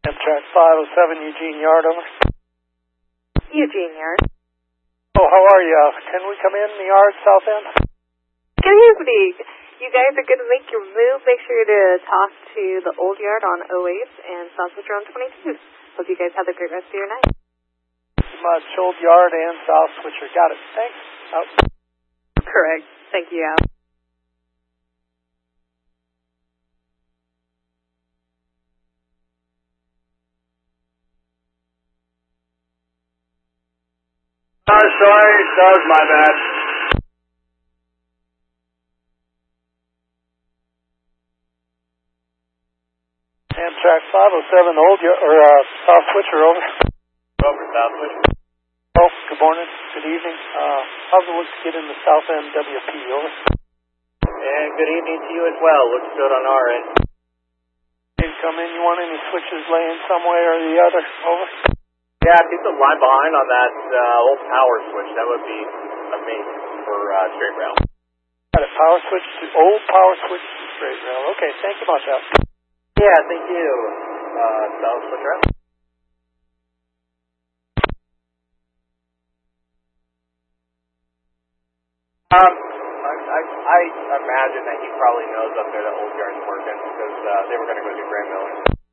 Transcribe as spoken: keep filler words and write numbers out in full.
Amtrak five oh seven, Eugene Yard, over. Eugene Yard. Oh, how are you? Can we come in the yard, south end? Good evening. You guys are going to make your move. Make sure to talk to the old yard on oh eight and South Switcher on twenty-two. Hope you guys have a great rest of your night. Much old yard and south switcher. Got it. Thanks. Out. Correct. Thank you, Al. Oh, sorry, that was my bad. Amtrak five oh seven, old yard, or uh, south switcher, over. Over, south switcher. Oh, good morning, good evening. Uh, how's it look to get in the south end W P, over? And good evening to you as well. Looks good on our end. You come in, you want any switches laying some way or the other, over? Yeah, if you could line behind on that uh, old power switch, that would be amazing for uh, straight rail. Got a power switch to old power switch to straight rail. Okay, thank you much, Al. Yeah, thank you. Uh, south switcher. Um, I, I, I imagine that he probably knows up there that Old Yard's working because uh, they were going to go do Grand Miller.